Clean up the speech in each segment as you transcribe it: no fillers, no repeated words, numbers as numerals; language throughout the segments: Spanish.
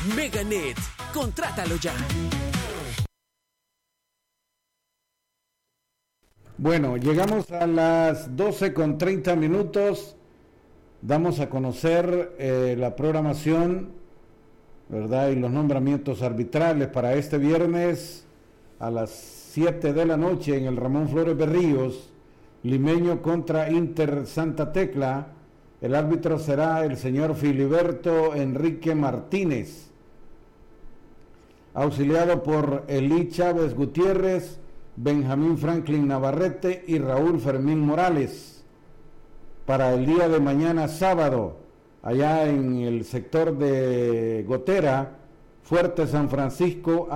Meganet, contrátalo ya. Bueno, llegamos a las 12:30. Damos a conocer la programación, ¿verdad? Y los nombramientos arbitrales para este viernes a las 7 de la noche en el Ramón Flores Berríos, Limeño contra Inter Santa Tecla. El árbitro será el señor Filiberto Enrique Martínez, auxiliado por Elí Chávez Gutiérrez, Benjamín Franklin Navarrete y Raúl Fermín Morales. Para el día de mañana sábado, allá en el sector de Gotera, Fuerte San Francisco,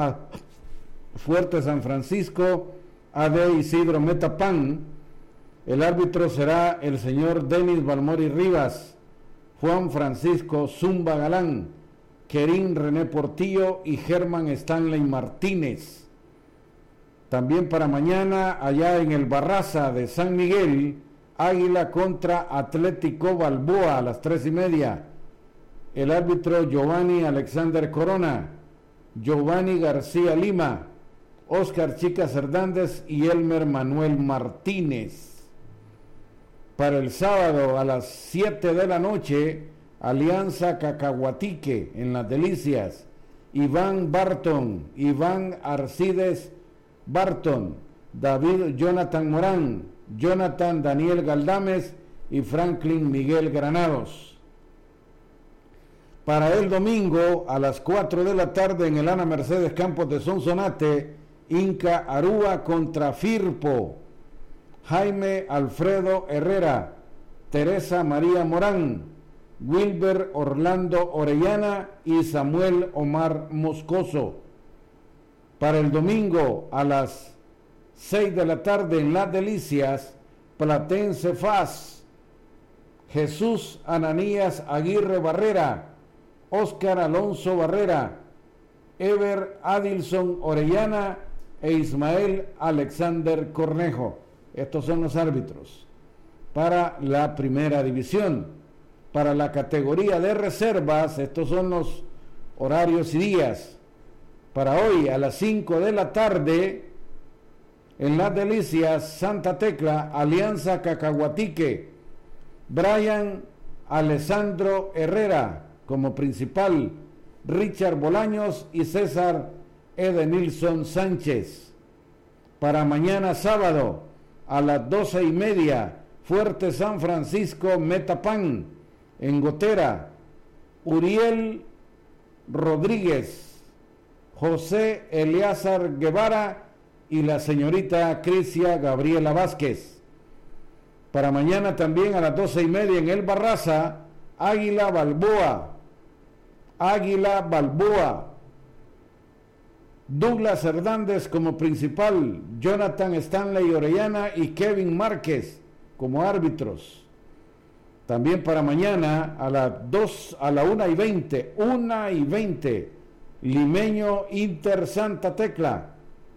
AD Isidro Metapán. El árbitro será el señor Denis Balmori Rivas, Juan Francisco Zumba Galán, Kerín René Portillo y Germán Stanley Martínez. También para mañana, allá en el Barraza de San Miguel, Águila contra Atlético Balboa a las 3:30. El árbitro Giovanni Alexander Corona, Giovanni García Lima, Oscar Chicas Hernández y Elmer Manuel Martínez. Para el sábado a las 7 de la noche, Alianza Cacahuatique en Las Delicias, Iván Barton, Iván Arcides Barton, David Jonathan Morán, Jonathan Daniel Galdames y Franklin Miguel Granados. Para el domingo a las 4 de la tarde en el Ana Mercedes Campos de Sonsonate, Inca Aruba contra Firpo, Jaime Alfredo Herrera, Teresa María Morán, Wilber Orlando Orellana y Samuel Omar Moscoso. Para el domingo a las 6 de la tarde en Las Delicias, Platense FAS, Jesús Ananías Aguirre Barrera, Óscar Alonso Barrera, Ever Adilson Orellana e Ismael Alexander Cornejo. Estos son los árbitros para la primera división. Para la categoría de reservas, estos son los horarios y días. Para hoy a las 5 de la tarde, en Las Delicias, Santa Tecla, Alianza Cacahuatique, Brian Alessandro Herrera como principal, Richard Bolaños y César Edenilson Sánchez. Para mañana sábado, a las 12:30, Fuerte San Francisco Metapán, en Gotera, Uriel Rodríguez, José Eleazar Guevara y la señorita Crisia Gabriela Vázquez. Para mañana también a las 12:30 en el Barraza, Águila Balboa, Douglas Hernández como principal, Jonathan Stanley Orellana y Kevin Márquez como árbitros. También para mañana a la 1:20, Limeño Inter Santa Tecla,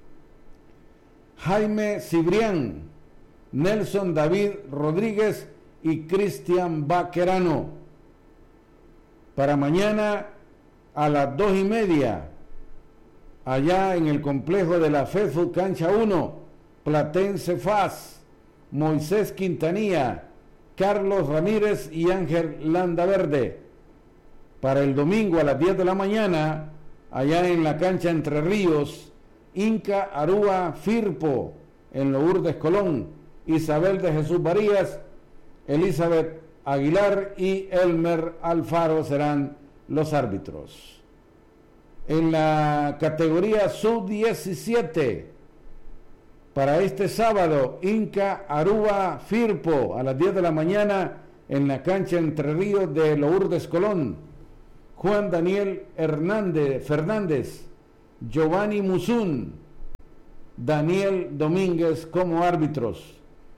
Jaime Cibrián, Nelson David Rodríguez y Cristian Baquerano. Para mañana a las 2:30, allá en el complejo de la FEDFUT Cancha 1, Platense FAS, Moisés Quintanilla, Carlos Ramírez y Ángel Landaverde. Para el domingo a las 10 de la mañana, allá en la cancha Entre Ríos, Inca Aruba Firpo, en Lourdes Colón, Isabel de Jesús Varías, Elizabeth Aguilar y Elmer Alfaro serán los árbitros. En la categoría sub-17, para este sábado, Inca Aruba Firpo a las 10 de la mañana en la cancha Entre Ríos de Lourdes Colón, Juan Daniel Fernández, Giovanni Musun, Daniel Domínguez como árbitros.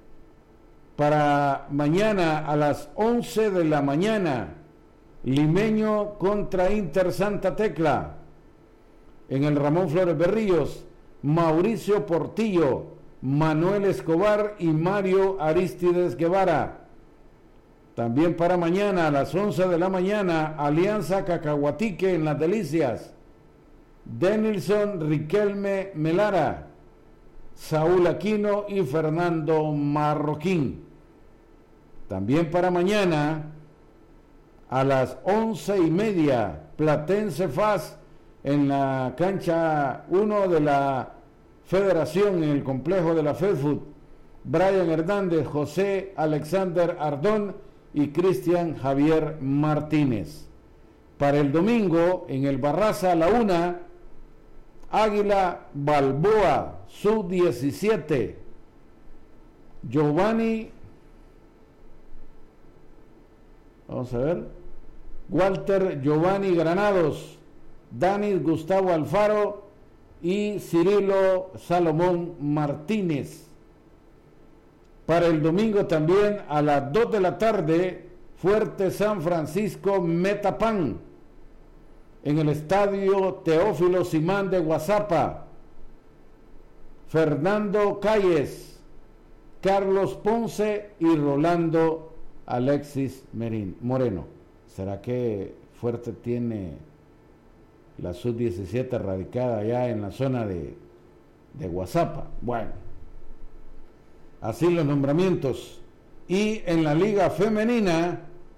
Para mañana a las 11 de la mañana, Limeño contra Inter Santa Tecla. En el Ramón Flores Berríos, Mauricio Portillo, Manuel Escobar y Mario Aristides Guevara. También para mañana a las 11 de la mañana, Alianza Cacahuatique en Las Delicias. Denilson Riquelme Melara, Saúl Aquino y Fernando Marroquín. También para mañana a las 11:30, Platense FAS en la cancha 1 de la Federación en el complejo de la FEDFUT. Brian Hernández, José Alexander Ardón y Cristian Javier Martínez. Para el domingo en el Barraza a la 1, Águila Balboa, sub-17. Walter Giovanni Granados, Danis Gustavo Alfaro y Cirilo Salomón Martínez. Para el domingo también a las 2 de la tarde, Fuerte San Francisco Metapán en el estadio Teófilo Simán de Guazapa. Fernando Calles, Carlos Ponce y Rolando Alexis Moreno. ¿Será que Fuerte tiene la sub-17 radicada allá en la zona de Guazapa? Bueno, así los nombramientos. Y en la Liga Femenina,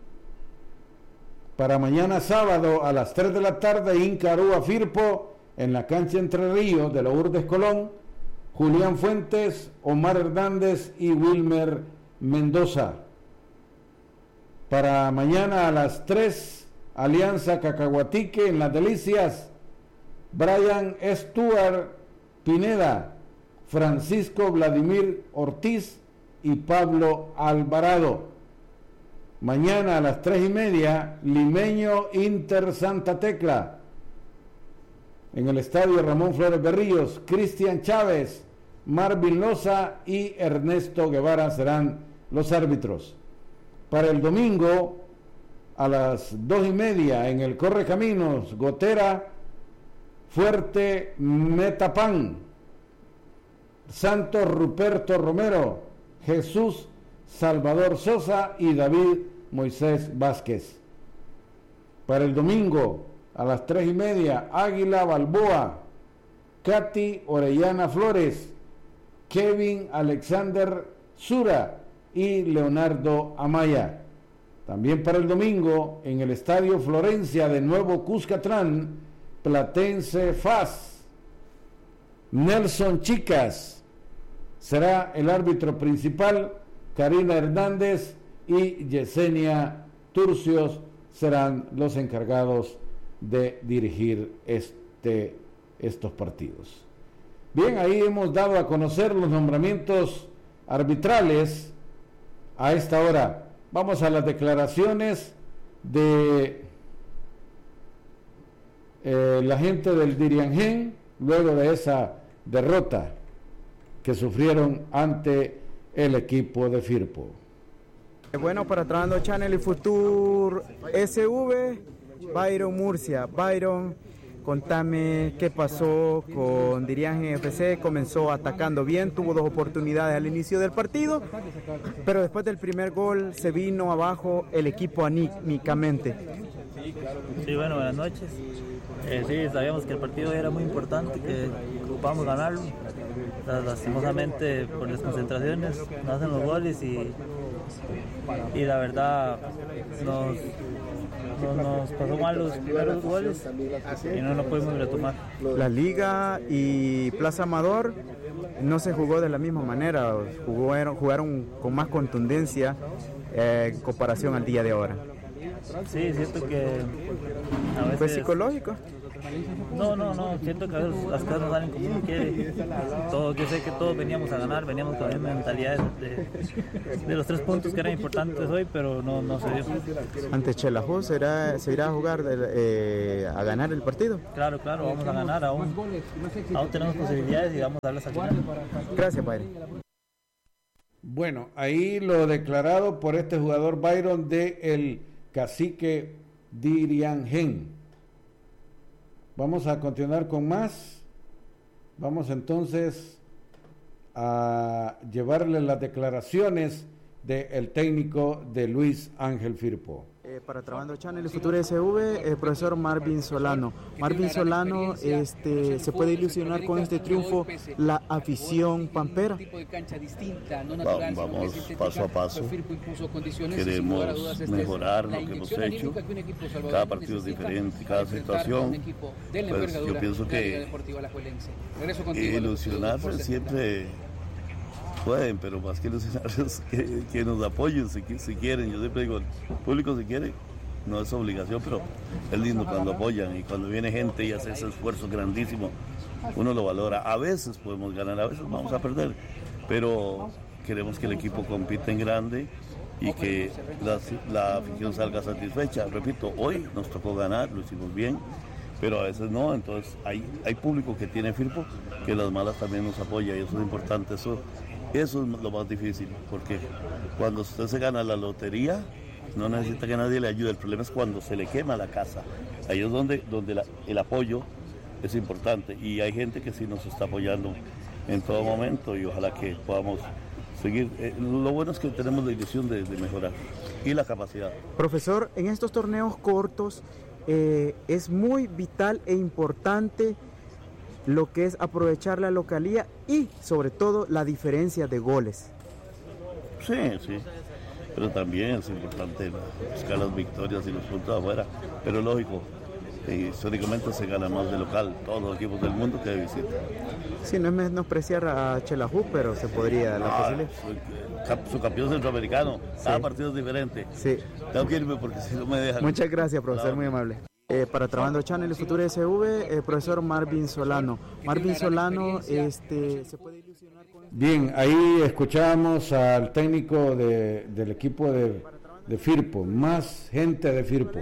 para mañana sábado a las 3 de la tarde, Inca Aruba Firpo en la cancha Entre Ríos de la Lourdes Colón. Julián Fuentes, Omar Hernández y Wilmer Mendoza. Para mañana a las 3, Alianza Cacahuatique en Las Delicias. Brian Stuart Pineda, Francisco Vladimir Ortiz y Pablo Alvarado. Mañana a las 3:30, Limeño Inter Santa Tecla. En el estadio Ramón Flores Berríos, Cristian Chávez, Marvin Loza y Ernesto Guevara serán los árbitros. Para el domingo, a las 2:30, en el Correcaminos, Gotera, Fuerte Metapán, Santos Ruperto Romero, Jesús Salvador Sosa y David Moisés Vázquez. Para el domingo, a las 3:30, Águila Balboa, Katy Orellana Flores, Kevin Alexander Sura y Leonardo Amaya. También para el domingo, en el Estadio Florencia de Nuevo Cuscatlán, Platense FAS. Nelson Chicas será el árbitro principal, Karina Hernández y Yesenia Turcios serán los encargados de dirigir estos partidos. Bien, ahí hemos dado a conocer los nombramientos arbitrales a esta hora. Vamos a las declaraciones de la gente del Diriangén luego de esa derrota que sufrieron ante el equipo de Firpo. Bueno, para Trabajando Channel y Futur SV, Byron Murcia. Byron, contame qué pasó con Diriangén FC. Comenzó atacando bien, tuvo 2 oportunidades al inicio del partido, pero después del primer gol se vino abajo el equipo anímicamente. Sí, bueno, buenas noches. Sí, sabíamos que el partido era muy importante, que ocupábamos ganarlo. Lastimosamente, por desconcentraciones, no hacen los goles y la verdad nos pasó mal los primeros goles y no nos pudimos retomar. La Liga y Plaza Amador no se jugó de la misma manera, jugaron con más contundencia en comparación al día de ahora. Sí, siento que a veces... ¿Fue psicológico? No, siento que a veces las cosas no salen como uno quiere. Yo sé que todos veníamos a ganar, veníamos con la misma mentalidad de los 3 puntos que eran importantes hoy, pero no se dio. Ante Xelajú se irá a jugar a ganar el partido. Claro, vamos a ganar, aún tenemos posibilidades y vamos a darles al final. Gracias, Byron. Bueno, ahí lo declarado por este jugador Byron de el Cacique Diriangén. Vamos a continuar con más. Vamos entonces a llevarle las declaraciones del técnico de Luis Ángel Firpo. Para Trabando Channel y Futuro SV, el profesor Marvin Solano. Marvin Solano, ¿se puede ilusionar con este triunfo la afición pampera? Vamos paso a paso. Queremos mejorar lo que hemos hecho. Cada partido es diferente, cada situación. Pues yo pienso que ilusionarse siempre pueden, pero más que ilusionarse que nos apoyen si quieren. Yo siempre digo, el público si quiere, no es obligación, pero es lindo cuando apoyan y cuando viene gente y hace ese esfuerzo grandísimo, uno lo valora. A veces podemos ganar, a veces vamos a perder, pero queremos que el equipo compita en grande y que la afición salga satisfecha. Repito, hoy nos tocó ganar, lo hicimos bien, pero a veces no, entonces hay público que tiene Firpo, que las malas también nos apoya y eso es importante. Eso es lo más difícil, porque cuando usted se gana la lotería, no necesita que nadie le ayude. El problema es cuando se le quema la casa. Ahí es donde el apoyo es importante. Y hay gente que sí nos está apoyando en todo momento y ojalá que podamos seguir. Lo bueno es que tenemos la ilusión de mejorar y la capacidad. Profesor, en estos torneos cortos es muy vital e importante lo que es aprovechar la localía y sobre todo la diferencia de goles. Sí, pero también es importante buscar las victorias y los puntos afuera, pero lógico, históricamente se gana más de local, todos los equipos del mundo que de visita. Sí, no es menospreciar a Xelajú, pero se podría la posibilidad. Su campeón centroamericano, cada partido es diferente. Sí. Tengo que irme porque si no me dejan. Muchas gracias, profesor, muy amable. Para Trabando Channel y Futuro SV, profesor Marvin Solano. Marvin Solano, ¿se puede ilusionar con esto? Bien, ahí escuchamos al técnico del equipo de Firpo, más gente de Firpo.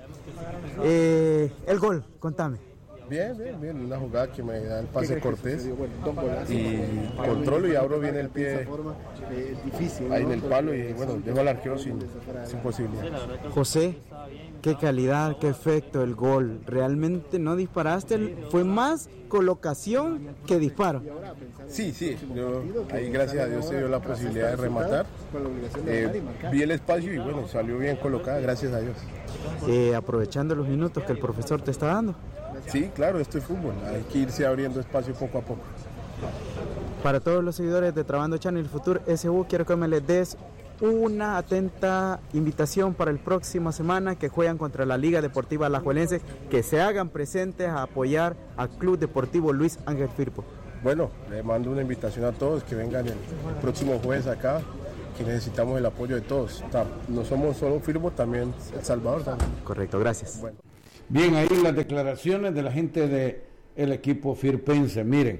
El gol, contame. Bien, una jugada que me da el pase Cortés y controlo y abro bien el pie ahí en el palo y bueno, dejo al arquero sin posibilidad. José, qué calidad, qué efecto el gol. Realmente no disparaste, fue más colocación que disparo. Sí, yo, ahí gracias a Dios se dio la posibilidad de rematar. Vi el espacio y bueno, salió bien colocada, gracias a Dios. Aprovechando los minutos que el profesor te está dando. Sí, claro, esto es fútbol, hay que irse abriendo espacio poco a poco. Para todos los seguidores de Trabando Channel Futuro SV, quiero que me les des una atenta invitación para el próximo semana que juegan contra la Liga Deportiva Alajuelense, que se hagan presentes a apoyar al Club Deportivo Luis Ángel Firpo. Bueno, le mando una invitación a todos que vengan el próximo jueves acá, que necesitamos el apoyo de todos. No somos solo Firpo, también El Salvador también. Correcto, gracias. Bueno. Bien, ahí las declaraciones de la gente del equipo firpense. Miren,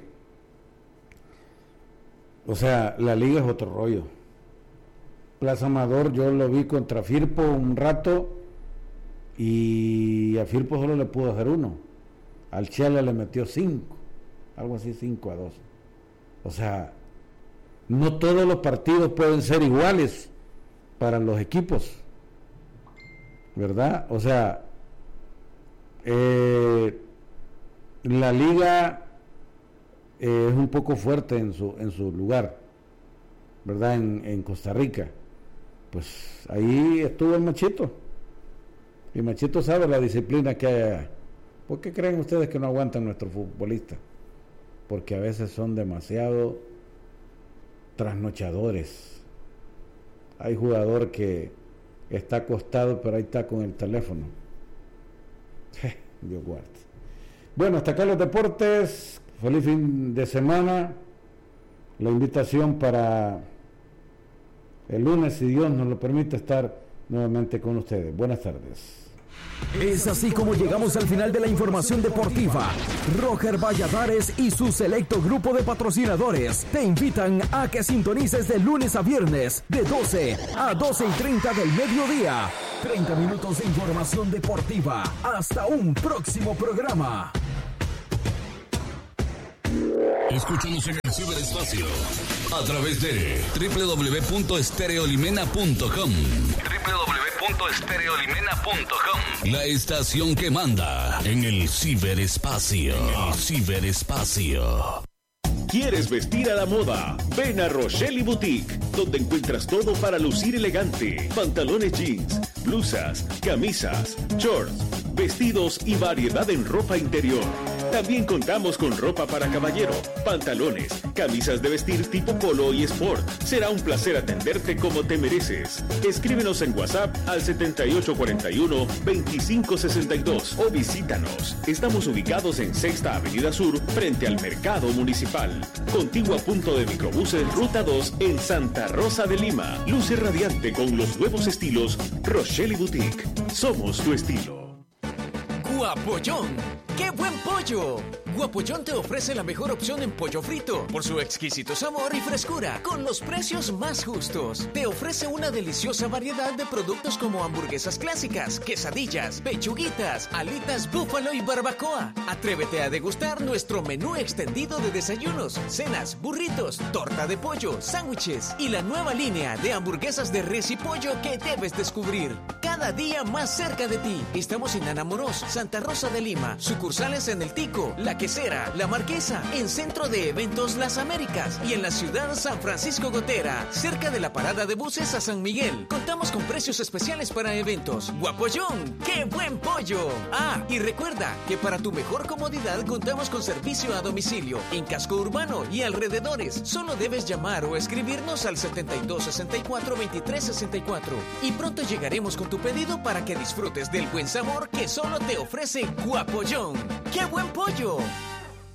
o sea, la liga es otro rollo. Plaza Amador yo lo vi contra Firpo un rato y a Firpo solo le pudo hacer 1. Al Chela le metió 5, algo así, 5-2. O sea, no todos los partidos pueden ser iguales para los equipos, ¿verdad? O sea, la liga es un poco fuerte en su lugar, ¿verdad? En Costa Rica. Pues ahí estuvo el Machito. Y Machito sabe la disciplina que hay. ¿Por qué creen ustedes que no aguantan nuestros futbolistas? Porque a veces son demasiado trasnochadores. Hay jugador que está acostado, pero ahí está con el teléfono. Dios guarde. Bueno, hasta acá los deportes. Feliz fin de semana. La invitación para el lunes, si Dios nos lo permite, estar nuevamente con ustedes. Buenas tardes. Es así como llegamos al final de la información deportiva. Roger Valladares y su selecto grupo de patrocinadores te invitan a que sintonices de lunes a viernes de 12 a 12:30 del mediodía. 30 minutos de información deportiva. Hasta un próximo programa. Escúchanos en el ciberespacio a través de www.estereolimena.com. www.estereolimena.com. La estación que manda en el ciberespacio. ¿Quieres vestir a la moda? Ven a Rochelle Boutique, donde encuentras todo para lucir elegante. Pantalones jeans, blusas, camisas, shorts, vestidos y variedad en ropa interior. También contamos con ropa para caballero, pantalones, camisas de vestir tipo polo y sport. Será un placer atenderte como te mereces. Escríbenos en WhatsApp al 7841-2562 o visítanos. Estamos ubicados en 6ª Avenida Sur, frente al Mercado Municipal. Contigua a punto de microbuses Ruta 2 en Santa Rosa de Lima. Luce radiante con los nuevos estilos Rochelle Boutique. Somos tu estilo. Guapollón. ¡Qué buen pollo! Guapollón te ofrece la mejor opción en pollo frito por su exquisito sabor y frescura, con los precios más justos. Te ofrece una deliciosa variedad de productos como hamburguesas clásicas, quesadillas, pechuguitas, alitas búfalo y barbacoa. Atrévete a degustar nuestro menú extendido de desayunos, cenas, burritos, torta de pollo, sándwiches y la nueva línea de hamburguesas de res y pollo que debes descubrir. Cada día más cerca de ti. Estamos en Anamoros, Santa Rosa de Lima. Sucursales en El Tico, La Quesera, La Marquesa, en Centro de Eventos Las Américas y en la ciudad San Francisco Gotera, cerca de la parada de buses a San Miguel. Contamos con precios especiales para eventos. Guapollón, ¡qué buen pollo! Ah, y recuerda que para tu mejor comodidad contamos con servicio a domicilio en Casco Urbano y alrededores. Solo debes llamar o escribirnos al 7264-2364 y pronto llegaremos con tu pedido para que disfrutes del buen sabor que solo te ofrece Guapollón. ¡Qué buen pollo!